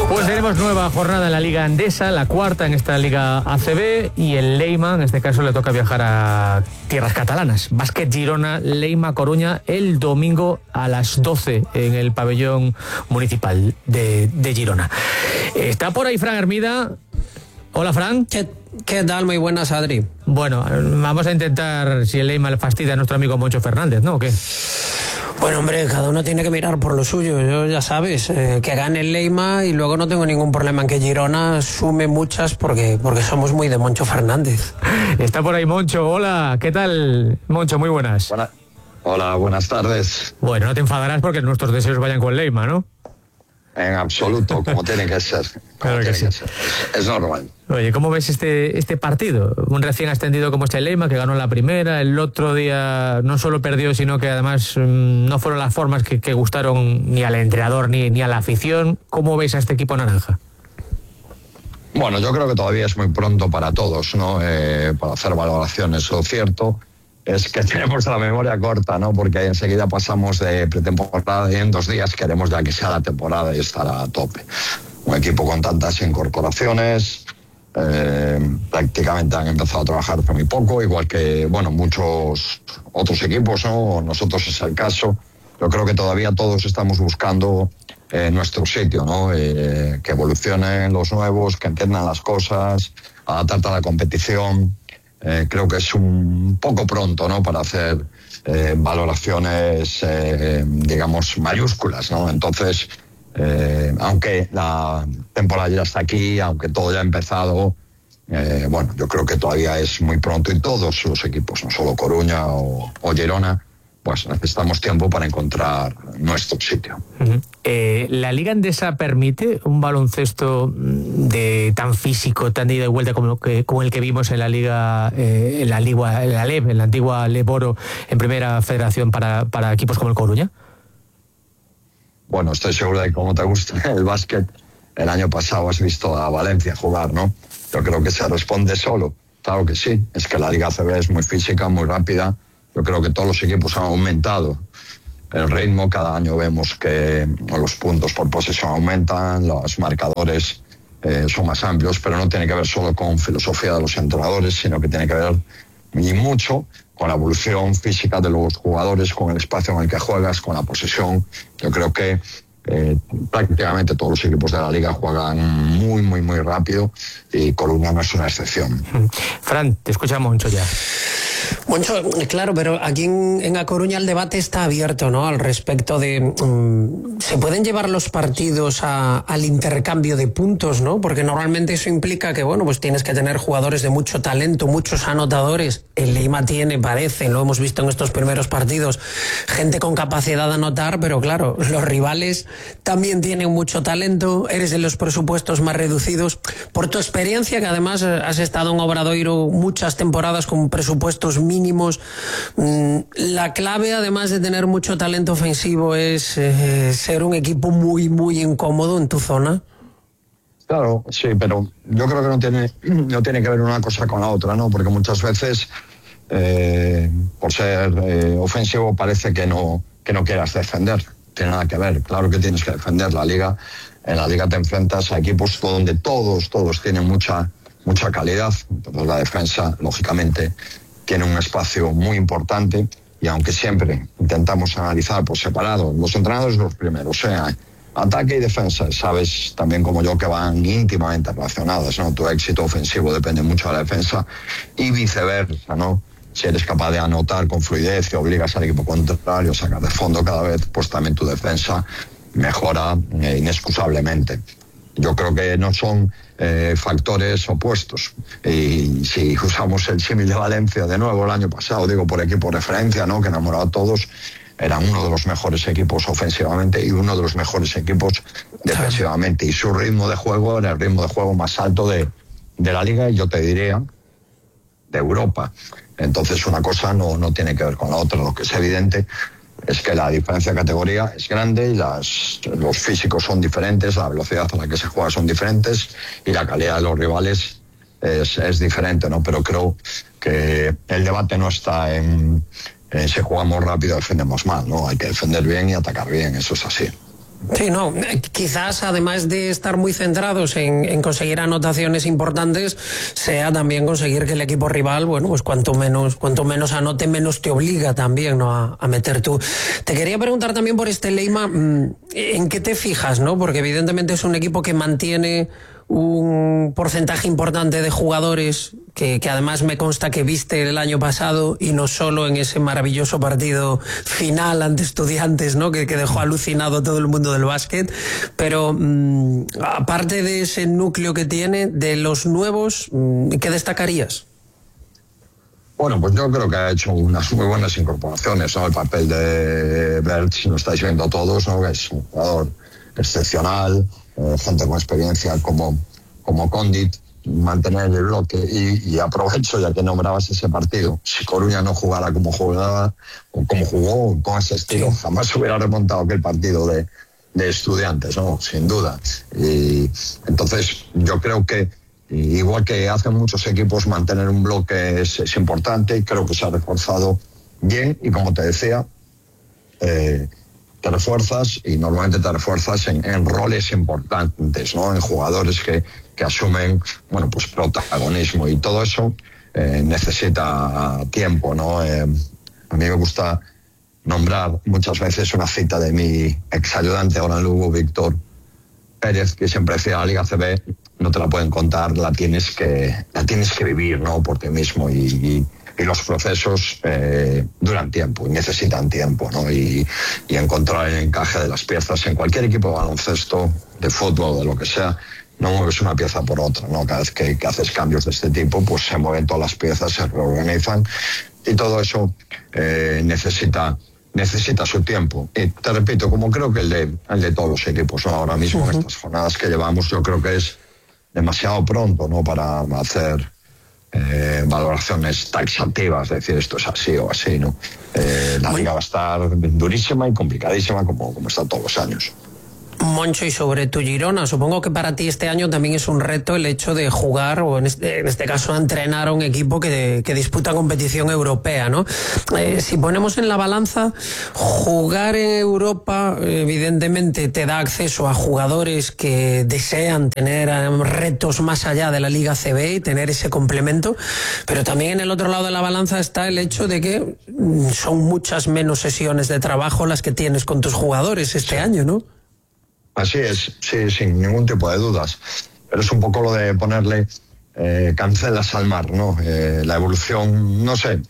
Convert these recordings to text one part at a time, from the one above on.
Pues tenemos nueva jornada en la Liga Endesa, la cuarta en esta Liga ACB, y el Leima, en este caso, le toca viajar a tierras catalanas. Básquet Girona, Leima Coruña, el domingo a las 12 en el pabellón municipal de Girona. Está por ahí Fran Hermida. Hola, Fran. ¿Qué tal? Muy buenas, Adri. Bueno, vamos a intentar, si el Leima le fastidia a nuestro amigo Moncho Fernández, ¿no? ¿O qué? Bueno, hombre, cada uno tiene que mirar por lo suyo. Yo, ya sabes, que gane el Leima, y luego no tengo ningún problema en que Girona sume muchas porque somos muy de Moncho Fernández. Está por ahí Moncho. Hola, ¿qué tal, Moncho? Muy buenas. Hola, buenas tardes. Bueno, no te enfadarás porque nuestros deseos vayan con Leima, ¿no? En absoluto, como tiene que ser. Claro que sí. Es normal. Oye, ¿cómo ves este partido? Un recién ascendido como este Leima, que ganó la primera, el otro día no solo perdió, sino que además no fueron las formas que gustaron ni al entrenador ni a la afición. ¿Cómo veis a este equipo naranja? Bueno, yo creo que todavía es muy pronto para todos, ¿no? Para hacer valoraciones. Lo cierto es que tenemos la memoria corta, ¿no? Porque enseguida pasamos de pretemporada y en 2 días queremos ya que sea la temporada y estar a tope. Un equipo con tantas incorporaciones, prácticamente han empezado a trabajar por muy poco, igual que, bueno, muchos otros equipos, ¿no? Nosotros es el caso. Yo creo que todavía todos estamos buscando nuestro sitio, ¿no? Que evolucionen los nuevos, que entiendan las cosas, adaptarte a la competición. Creo que es un poco pronto, ¿no? Para hacer valoraciones, digamos, mayúsculas, ¿no? Entonces, aunque la temporada ya está aquí, aunque todo ya ha empezado, bueno, yo creo que todavía es muy pronto, y todos los equipos, no solo Coruña o Girona, pues necesitamos tiempo para encontrar nuestro sitio. Uh-huh. ¿La Liga Endesa permite un baloncesto tan físico, tan de ida y vuelta como el que vimos en la Liga, en la LEB, en la antigua Leboro, en primera federación para equipos como el Coruña? Bueno, estoy seguro de que como te gusta el básquet, el año pasado has visto a Valencia jugar, ¿no? Yo creo que se responde solo. Claro que sí, es que la Liga ACB es muy física, muy rápida. Yo creo que todos los equipos han aumentado el ritmo. Cada año vemos que los puntos por posesión aumentan, los marcadores son más amplios, pero no tiene que ver solo con filosofía de los entrenadores, sino que tiene que ver y mucho con la evolución física de los jugadores, con el espacio en el que juegas, con la posesión. Yo creo que prácticamente todos los equipos de la Liga juegan muy, muy, muy rápido, y Coruña no es una excepción. Fran, te escuchamos mucho ya. Moncho, claro, pero aquí en A Coruña el debate está abierto, ¿no? Al respecto de ¿se pueden llevar los partidos al intercambio de puntos, ¿no? Porque normalmente eso implica que, bueno, pues tienes que tener jugadores de mucho talento, muchos anotadores. El Leima parece, lo hemos visto en estos primeros partidos, gente con capacidad de anotar, pero claro, los rivales también tienen mucho talento, eres de los presupuestos más reducidos. Por tu experiencia, que además has estado en Obradoiro muchas temporadas con presupuestos mínimos, la clave, además de tener mucho talento ofensivo, es ser un equipo muy, muy incómodo en tu zona. Claro, sí, pero yo creo que no tiene que ver una cosa con la otra, ¿no? Porque muchas veces, por ser ofensivo, parece que no quieras defender. Tiene nada que ver. Claro que tienes que defender. En la liga te enfrentas a equipos donde todos tienen mucha calidad. Entonces la defensa, lógicamente, tiene un espacio muy importante, y aunque siempre intentamos analizar por separado, los entrenadores los primeros, ataque y defensa, sabes también como yo que van íntimamente relacionadas, ¿no? Tu éxito ofensivo depende mucho de la defensa y viceversa, ¿no? Si eres capaz de anotar con fluidez y obligas al equipo contrario a sacar de fondo cada vez, pues también tu defensa mejora inexcusablemente. Yo creo que no son factores opuestos. Y si usamos el símil de Valencia de nuevo el año pasado, digo por equipo referencia, ¿no? Que enamoró a todos, eran uno de los mejores equipos ofensivamente y uno de los mejores equipos defensivamente. Y su ritmo de juego era el ritmo de juego más alto de la liga, y yo te diría, de Europa. Entonces una cosa no tiene que ver con la otra. Lo que es evidente es que la diferencia de categoría es grande, y los físicos son diferentes, la velocidad a la que se juega son diferentes, y la calidad de los rivales es diferente, ¿no? Pero creo que el debate no está en si jugamos rápido defendemos mal, ¿no? Hay que defender bien y atacar bien, eso es así. Sí, no, quizás además de estar muy centrados en conseguir anotaciones importantes, sea también conseguir que el equipo rival, bueno, pues cuanto menos anote, menos te obliga también, ¿no?, a meter tú. Te quería preguntar también por este Leima, ¿en qué te fijas, no? Porque evidentemente es un equipo que mantiene un porcentaje importante de jugadores que además me consta que viste el año pasado, y no solo en ese maravilloso partido final ante Estudiantes, ¿no?, que dejó alucinado todo el mundo del básquet, pero aparte de ese núcleo que tiene, de los nuevos, ¿qué destacarías? Bueno, pues yo creo que ha hecho unas muy buenas incorporaciones, ¿no? El papel de Bert, si lo estáis viendo todos, ¿no?, que es un jugador excepcional, gente con experiencia como Condit, mantener el bloque, y aprovecho, ya que nombrabas ese partido, si Coruña no jugara como jugaba o como jugó con ese estilo, jamás hubiera remontado aquel partido de Estudiantes, ¿no?, sin duda. Y entonces yo creo que, igual que hacen muchos equipos, mantener un bloque es importante, y creo que se ha reforzado bien, y como te decía, te refuerzas, y normalmente te refuerzas en roles importantes, ¿no?, en jugadores que asumen, bueno, pues protagonismo, y todo eso necesita tiempo, ¿no? A mí me gusta nombrar muchas veces una cita de mi exayudante ahora en Lugo, Víctor Pérez, que siempre decía: la Liga ACB no te la pueden contar, la tienes que vivir, ¿no?, por ti mismo, y los procesos duran tiempo y necesitan tiempo, ¿no? Y encontrar el encaje de las piezas en cualquier equipo de baloncesto, de fútbol, de lo que sea, no mueves una pieza por otra, ¿no? Cada vez que haces cambios de este tipo, pues se mueven todas las piezas, se reorganizan, y todo eso necesita su tiempo. Y te repito, como creo que el de todos los equipos, ¿no?, ahora mismo, en estas jornadas que llevamos, yo creo que es demasiado pronto, ¿no?, para hacer valoraciones taxativas, decir esto es así o así, ¿no? La liga va a estar durísima y complicadísima, como está todos los años. Moncho, y sobre tu Girona, supongo que para ti este año también es un reto el hecho de jugar, o en este caso entrenar a un equipo que disputa competición europea, ¿no? Si ponemos en la balanza, jugar en Europa evidentemente te da acceso a jugadores que desean tener retos más allá de la Liga ACB y tener ese complemento, pero también en el otro lado de la balanza está el hecho de que son muchas menos sesiones de trabajo las que tienes con tus jugadores este año, ¿no? Así es, sí, sin ningún tipo de dudas. Pero es un poco lo de ponerle cancelas al mar, ¿no? La evolución, no sé,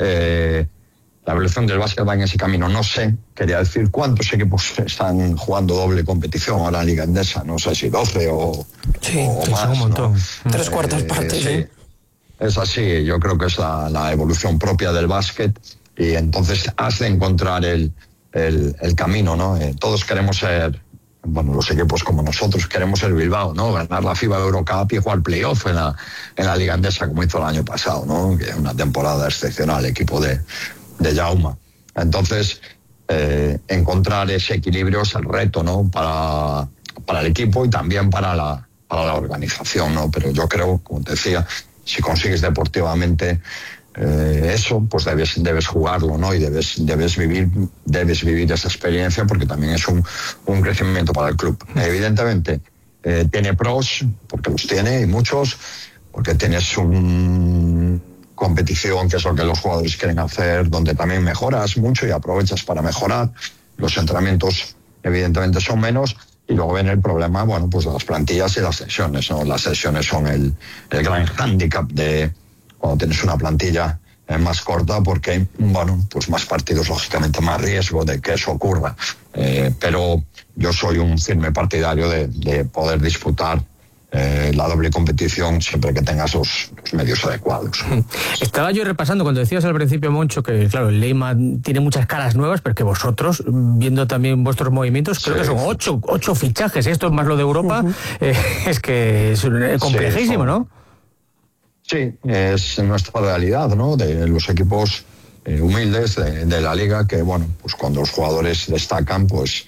la evolución del básquet va en ese camino. No sé, quería decir cuántos equipos están jugando doble competición ahora en la Liga Endesa. No sé si 12 o más, un montón, ¿no? 3/4 partes, sí. Es así, yo creo que es la evolución propia del básquet, y entonces has de encontrar el camino, ¿no? Todos queremos ser... Bueno, los equipos como nosotros queremos ser Bilbao, ¿no? Ganar la FIBA Eurocup y jugar playoff en la Liga Endesa, como hizo el año pasado, ¿no? Que es una temporada excepcional, el equipo de Jauma. Entonces, encontrar ese equilibrio es el reto, ¿no? Para el equipo y también para la organización, ¿no? Pero yo creo, como te decía, si consigues deportivamente eso, pues debes jugarlo, ¿no? Y debes vivir esa experiencia, porque también es un crecimiento para el club. Evidentemente tiene pros, porque los tiene, y muchos, porque tienes una competición, que es lo que los jugadores quieren hacer, donde también mejoras mucho y aprovechas para mejorar. Los entrenamientos evidentemente son menos, y luego viene el problema, bueno, pues de las plantillas y las lesiones, ¿no? Las lesiones son el gran hándicap de cuando tienes una plantilla más corta, porque, bueno, pues más partidos, lógicamente más riesgo de que eso ocurra. Pero yo soy un firme partidario de poder disputar la doble competición siempre que tengas los medios adecuados. Estaba yo repasando cuando decías al principio, Moncho, que claro, el Leima tiene muchas caras nuevas, pero que vosotros, viendo también vuestros movimientos, creo que son 8 fichajes, esto es más lo de Europa, es que es complejísimo, ¿no? Sí, es nuestra realidad, ¿no? De los equipos humildes de la liga, que, bueno, pues cuando los jugadores destacan, pues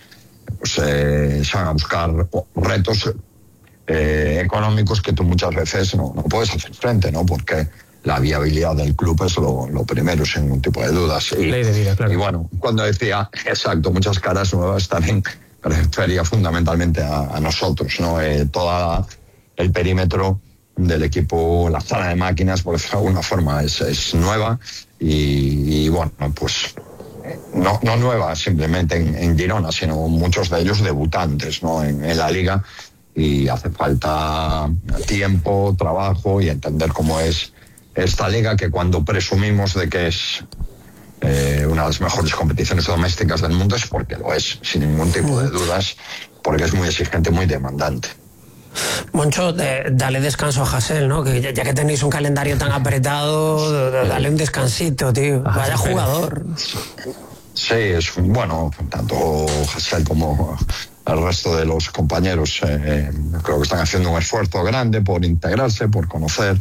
se van a buscar retos económicos que tú muchas veces no puedes hacer frente, ¿no? Porque la viabilidad del club es lo primero, sin ningún tipo de dudas. Ley de vida, claro. Y bueno, cuando decía, exacto, muchas caras nuevas, también refería fundamentalmente a nosotros, ¿no? Todo el perímetro del equipo, la sala de máquinas, por decirlo de alguna forma, es nueva y bueno, pues no nueva simplemente en Girona, sino muchos de ellos debutantes, ¿no? en la liga, y hace falta tiempo, trabajo y entender cómo es esta liga, que cuando presumimos de que es una de las mejores competiciones domésticas del mundo es porque lo es, sin ningún tipo de dudas, porque es muy exigente, muy demandante. Moncho, dale descanso a Hasél, ¿no? Que ya que tenéis un calendario tan apretado, dale un descansito, tío. Vaya jugador. Sí, es bueno, tanto Hasél como el resto de los compañeros creo que están haciendo un esfuerzo grande por integrarse, por conocer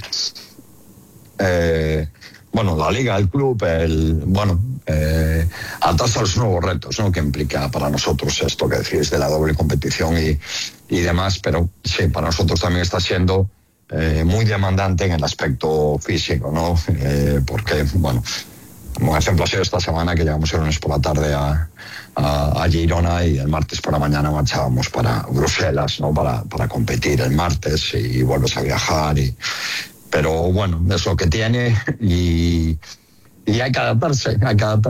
la liga, el club, adaptarse a los nuevos retos, ¿no? Que implica para nosotros esto que decís de la doble competición y demás, pero sí, para nosotros también está siendo muy demandante en el aspecto físico, ¿no? Porque, bueno, como ejemplo ha sido esta semana que llegamos el lunes por la tarde a Girona y el martes por la mañana marchábamos para Bruselas, ¿no? Para competir el martes y vuelves a viajar pero bueno, es lo que tiene y hay que adaptarse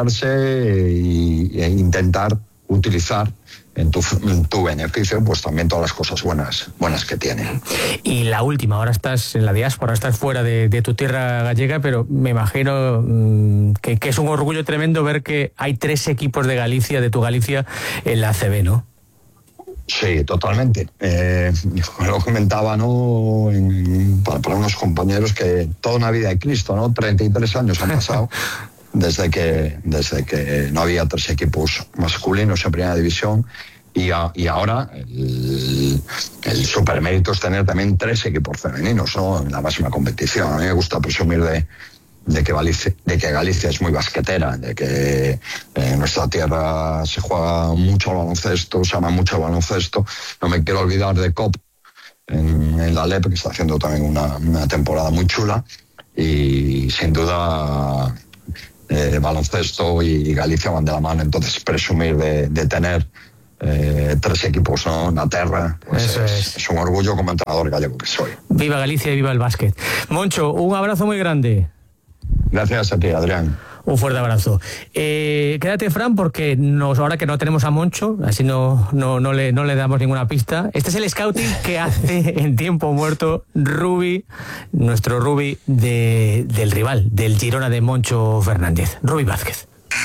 e intentar utilizar en tu beneficio pues también todas las cosas buenas que tiene. Y la última, ahora estás en la diáspora, estás fuera de tu tierra gallega, pero me imagino que es un orgullo tremendo ver que hay 3 equipos de Galicia, de tu Galicia, en la ACB, ¿no? Sí, totalmente. Lo comentaba, ¿no? Para unos compañeros que toda una vida de Cristo, ¿no? 33 años han pasado desde que no había 3 equipos masculinos en primera división y ahora el supermérito es tener también 3 equipos femeninos, ¿no? En la máxima competición. A mí me gusta presumir de que Galicia es muy basquetera, de que en nuestra tierra se juega mucho al baloncesto, se ama mucho el baloncesto. No me quiero olvidar de COP en la LEP, que está haciendo también una temporada muy chula, y sin duda baloncesto y Galicia van de la mano. Entonces presumir de tener 3 equipos, ¿no? En la tierra, pues es un orgullo como entrenador gallego que soy. Viva Galicia y viva el básquet. Moncho, un abrazo muy grande. Gracias a ti, Adrián. Un fuerte abrazo. Quédate, Fran, porque ahora que no tenemos a Moncho, así no le damos ninguna pista. Este es el scouting que hace en tiempo muerto Rubi, nuestro Rubi del rival, del Girona de Moncho Fernández. Rubi Vázquez.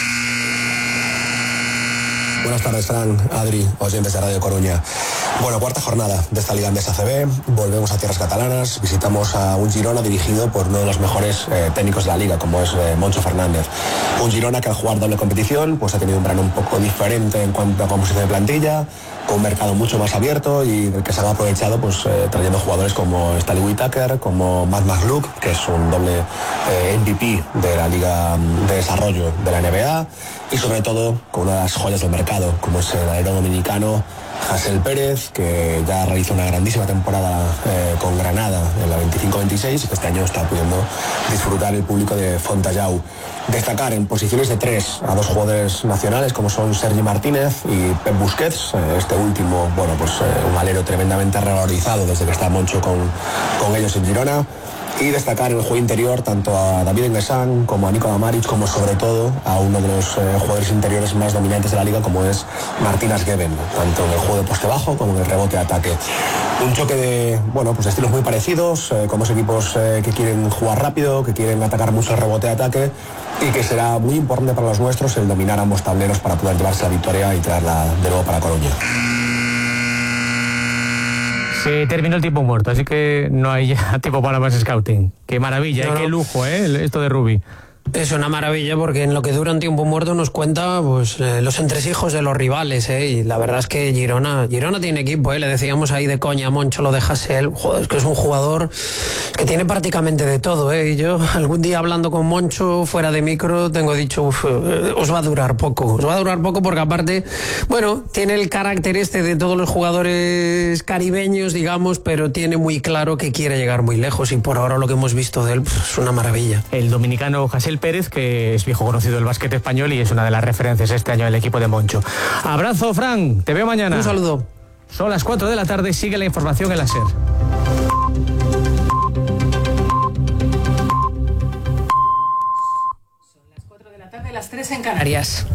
Buenas tardes, Fran, Adri, oyentes de Radio Coruña. Bueno, 4ª jornada de esta Liga Endesa ACB. Volvemos a tierras catalanas. Visitamos a un Girona dirigido por uno de los mejores técnicos de la Liga, como es Moncho Fernández. Un Girona que al jugar doble competición pues ha tenido un verano un poco diferente en cuanto a composición de plantilla, con un mercado mucho más abierto y del que se han aprovechado pues trayendo jugadores como Stanley Whittaker, como Matt McLuck, que es un doble MVP de la Liga de Desarrollo de la NBA, y sobre todo con una de las joyas del mercado, como es el alero dominicano Hasél Pérez, que ya realizó una grandísima temporada con Granada en la 25-26 y que este año está pudiendo disfrutar el público de Fontajau. Destacar en posiciones de 3 a 2 jugadores nacionales como son Sergi Martínez y Pep Busquets, este último, bueno, pues un alero tremendamente revalorizado desde que está Moncho con ellos en Girona. Y destacar en el juego interior tanto a David Enguesán como a Nikola Maric, como sobre todo a uno de los jugadores interiores más dominantes de la liga, como es Martínez Geben, tanto en el juego de poste bajo como en el rebote de ataque. Un choque de pues estilos muy parecidos, con 2 equipos que quieren jugar rápido, que quieren atacar mucho el rebote de ataque, y que será muy importante para los nuestros el dominar ambos tableros para poder llevarse la victoria y traerla de nuevo para Coruña. Se terminó el tiempo muerto, así que no hay ya tiempo para más scouting. Qué maravilla, qué lujo, esto de Rubi. Es una maravilla porque en lo que dura un tiempo muerto nos cuenta pues los entresijos de los rivales, y la verdad es que Girona tiene equipo, le decíamos ahí de coña a Moncho lo de Hasél, es que es un jugador que tiene prácticamente de todo, y yo algún día hablando con Moncho fuera de micro tengo dicho os va a durar poco porque aparte, bueno, tiene el carácter de todos los jugadores caribeños, digamos, pero tiene muy claro que quiere llegar muy lejos y por ahora lo que hemos visto de él es una maravilla. El dominicano Hasél Ángel Pérez, que es viejo conocido del básquet español y es una de las referencias este año del equipo de Moncho. Abrazo, Fran, te veo mañana. Un saludo. Son las 4 de la tarde, sigue la información en la SER. Son las 4 de la tarde, las 3 en Canarias.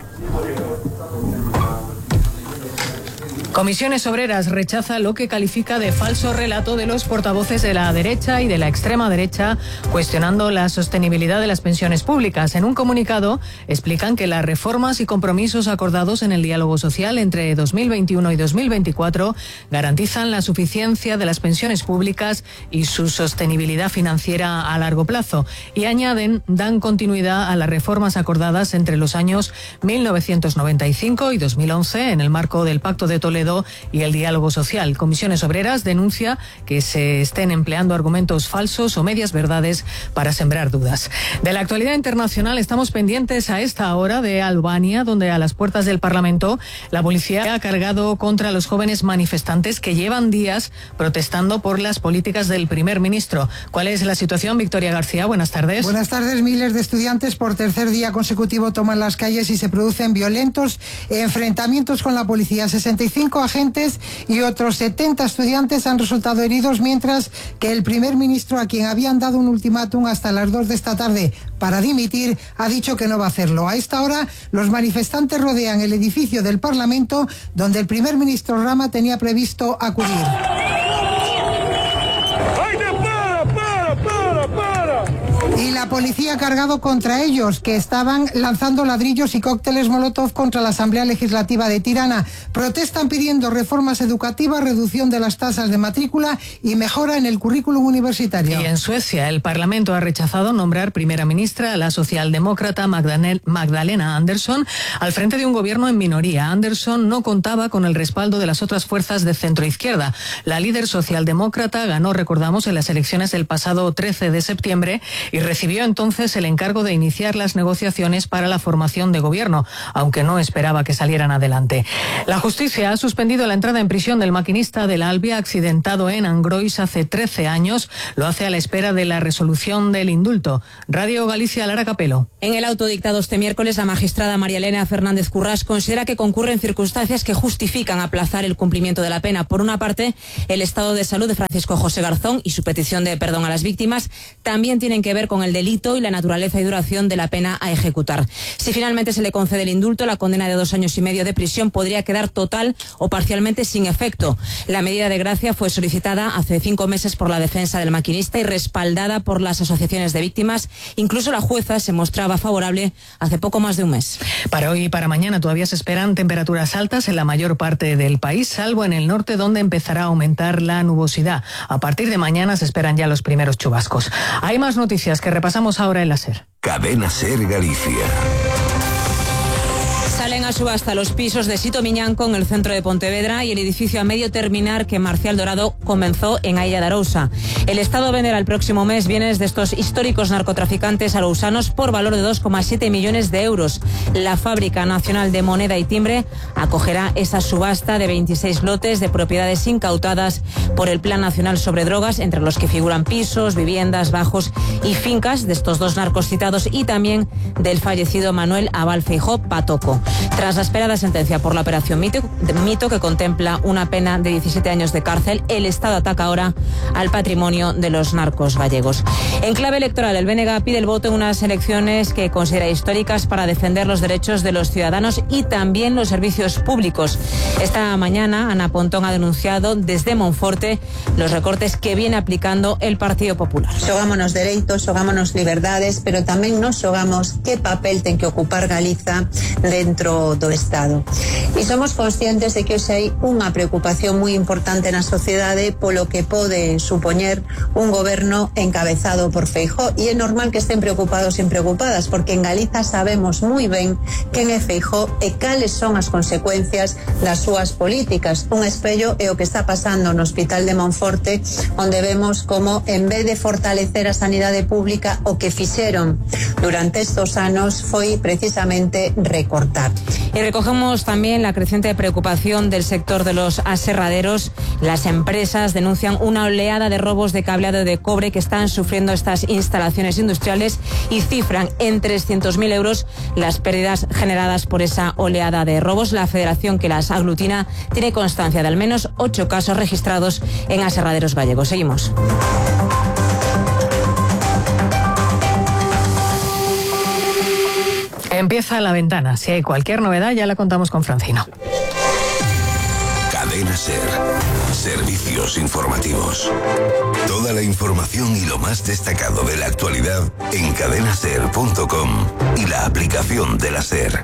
Comisiones Obreras rechaza lo que califica de falso relato de los portavoces de la derecha y de la extrema derecha, cuestionando la sostenibilidad de las pensiones públicas. En un comunicado explican que las reformas y compromisos acordados en el diálogo social entre 2021 y 2024 garantizan la suficiencia de las pensiones públicas y su sostenibilidad financiera a largo plazo. Y añaden, dan continuidad a las reformas acordadas entre los años 1995 y 2011 en el marco del Pacto de Toledo y el diálogo social. Comisiones Obreras denuncia que se estén empleando argumentos falsos o medias verdades para sembrar dudas. De la actualidad internacional estamos pendientes a esta hora de Albania, donde a las puertas del Parlamento la policía ha cargado contra los jóvenes manifestantes que llevan días protestando por las políticas del primer ministro. ¿Cuál es la situación, Victoria García? Buenas tardes. Buenas tardes. Miles de estudiantes por tercer día consecutivo toman las calles y se producen violentos enfrentamientos con la policía. 65 agentes y otros 70 estudiantes han resultado heridos, mientras que el primer ministro, a quien habían dado un ultimátum hasta las 2 de esta tarde para dimitir, ha dicho que no va a hacerlo. A esta hora, los manifestantes rodean el edificio del Parlamento, donde el primer ministro Rama tenía previsto acudir. Y la policía ha cargado contra ellos, que estaban lanzando ladrillos y cócteles molotov contra la Asamblea Legislativa de Tirana. Protestan pidiendo reformas educativas, reducción de las tasas de matrícula y mejora en el currículum universitario. Y en Suecia, el Parlamento ha rechazado nombrar primera ministra a la socialdemócrata Magdalena Andersson al frente de un gobierno en minoría. Andersson no contaba con el respaldo de las otras fuerzas de centroizquierda. La líder socialdemócrata ganó, recordamos, en las elecciones del pasado 13 de septiembre y recibió entonces el encargo de iniciar las negociaciones para la formación de gobierno, aunque no esperaba que salieran adelante. La justicia ha suspendido la entrada en prisión del maquinista del Albia accidentado en Angrois hace 13 años. Lo hace a la espera de la resolución del indulto. Radio Galicia, Lara Capelo. En el auto dictado este miércoles, la magistrada María Elena Fernández Currás considera que concurren circunstancias que justifican aplazar el cumplimiento de la pena. Por una parte, el estado de salud de Francisco José Garzón y su petición de perdón a las víctimas también tienen que ver con el delito y la naturaleza y duración de la pena a ejecutar. Si finalmente se le concede el indulto, la condena de 2 años y medio de prisión podría quedar total o parcialmente sin efecto. La medida de gracia fue solicitada hace 5 meses por la defensa del maquinista y respaldada por las asociaciones de víctimas. Incluso la jueza se mostraba favorable hace poco más de un mes. Para hoy y para mañana todavía se esperan temperaturas altas en la mayor parte del país, salvo en el norte, donde empezará a aumentar la nubosidad. A partir de mañana se esperan ya los primeros chubascos. Hay más noticias que repasamos ahora en la SER. Cadena SER Galicia. Salen a subasta los pisos de Sito Miñanco en el centro de Pontevedra y el edificio a medio terminar que Marcial Dorado comenzó en Ailla de Arousa. El Estado venderá el próximo mes bienes de estos históricos narcotraficantes arousanos por valor de 2,7 millones de euros. La Fábrica Nacional de Moneda y Timbre acogerá esa subasta de 26 lotes de propiedades incautadas por el Plan Nacional sobre Drogas, entre los que figuran pisos, viviendas, bajos y fincas de estos 2 narcos citados y también del fallecido Manuel Abal Feijóo Patoco. Tras la esperada sentencia por la operación Mito, que contempla una pena de 17 años de cárcel, el Estado ataca ahora al patrimonio de los narcos gallegos. En clave electoral, el BNG pide el voto en unas elecciones que considera históricas para defender los derechos de los ciudadanos y también los servicios públicos. Esta mañana, Ana Pontón ha denunciado desde Monforte los recortes que viene aplicando el Partido Popular. Xogámonos dereitos, xogámonos liberdades, pero tamén nos xogamos que papel ten que ocupar Galiza dentro do Estado. E somos conscientes de que hoxe hai unha preocupación moi importante na sociedade polo que pode supoñer un goberno encabezado por Feijóo, e é normal que estén preocupados e preocupadas, porque en Galiza sabemos moi ben quen é Feijóo e cales son as consecuencias das súas políticas. Un espello é o que está pasando no Hospital de Monforte, onde vemos como en vez de fortalecer a sanidade pública, o que fixeron durante estos anos foi precisamente recortar. Y recogemos también la creciente preocupación del sector de los aserraderos. Las empresas denuncian una oleada de robos de cableado de cobre que están sufriendo estas instalaciones industriales y cifran en 300.000 euros las pérdidas generadas por esa oleada de robos. La federación que las aglutina tiene constancia de al menos 8 casos registrados en aserraderos gallegos. Seguimos. Empieza La Ventana. Si hay cualquier novedad, ya la contamos con Francino. Cadena SER. Servicios informativos. Toda la información y lo más destacado de la actualidad en cadenaser.com y la aplicación de la SER.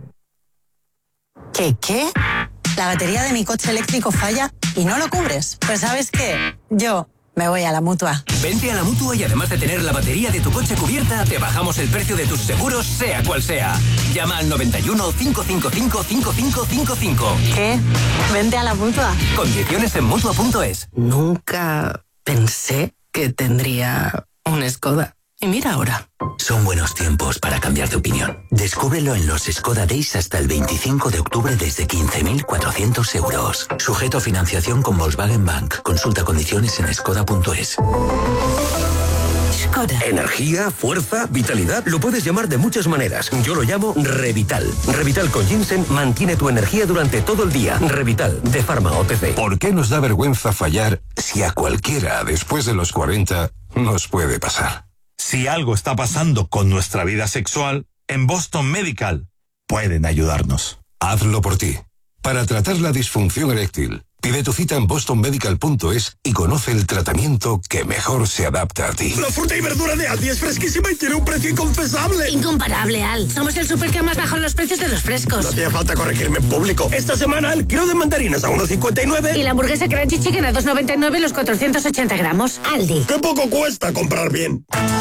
¿Qué? La batería de mi coche eléctrico falla y no lo cubres. Pues ¿sabes qué? Yo me voy a la Mutua. Vente a la Mutua y además de tener la batería de tu coche cubierta, te bajamos el precio de tus seguros, sea cual sea. Llama al 91 555 5555. ¿Qué? Vente a la Mutua. Condiciones en Mutua.es. Nunca pensé que tendría un Skoda. Y mira ahora. Son buenos tiempos para cambiar de opinión. Descúbrelo en los Skoda Days hasta el 25 de octubre desde 15.400 euros. Sujeto a financiación con Volkswagen Bank. Consulta condiciones en skoda.es. Skoda. Energía, fuerza, vitalidad, lo puedes llamar de muchas maneras. Yo lo llamo Revital. Revital con ginseng mantiene tu energía durante todo el día. Revital, de Pharma OTC. ¿Por qué nos da vergüenza fallar si a cualquiera después de los 40 nos puede pasar? Si algo está pasando con nuestra vida sexual, en Boston Medical pueden ayudarnos. Hazlo por ti. Para tratar la disfunción eréctil, pide tu cita en bostonmedical.es y conoce el tratamiento que mejor se adapta a ti. La fruta y verdura de Aldi es fresquísima y tiene un precio inconfesable. Incomparable, Al. Somos el súper que más baja los precios de los frescos. No hacía falta corregirme en público. Esta semana el kilo de mandarinas a 1,59. Y la hamburguesa Crunchy Chicken a 2,99 los 480 gramos. Aldi. ¡Qué poco cuesta comprar bien!